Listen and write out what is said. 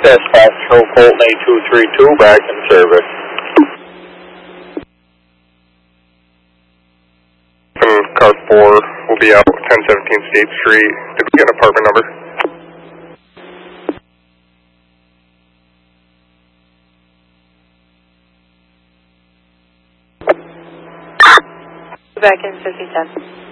Dispatch, show Colton 8232 back in service. And car 4 will be out 1017 State Street. Did we get an apartment number? Back in 5010.